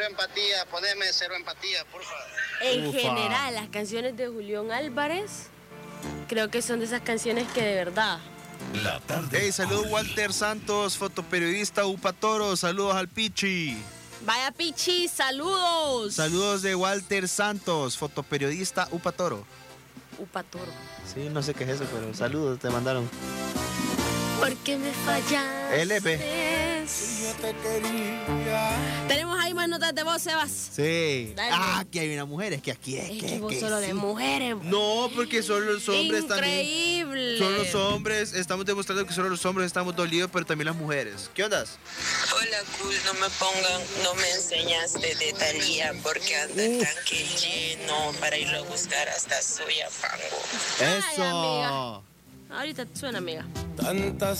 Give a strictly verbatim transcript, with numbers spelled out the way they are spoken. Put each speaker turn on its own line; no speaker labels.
cero empatía, poneme cero empatía, por favor.
En
Ufa.
general, las canciones de Julián Álvarez, creo que son de esas canciones que de verdad.
La tarde.
Hey, saludos Walter Santos, fotoperiodista Upa Toro. Saludos al Pichi.
Vaya Pichi, saludos.
Saludos de Walter Santos, fotoperiodista Upa Toro.
Upa Toro.
Sí, no sé qué es eso, pero saludos te mandaron.
¿Por qué me fallaste?
L P.
Yo te quería.
Tenemos ahí más notas de voz, Sebas.
Sí.
Dale.
Ah, aquí hay una mujer, es que aquí es.
Es
que,
que vos
que
solo
sí.
de mujeres.
No, porque son los hombres también.
Increíble.
Son los hombres, estamos demostrando que solo los hombres estamos dolidos, pero también las mujeres. ¿Qué onda?
Hola, cool, no me pongan, no me enseñaste de Thalía porque anda el tanque lleno para irlo a buscar hasta Soyapango.
Eso.
amiga. Ahorita suena, amiga.
Tantas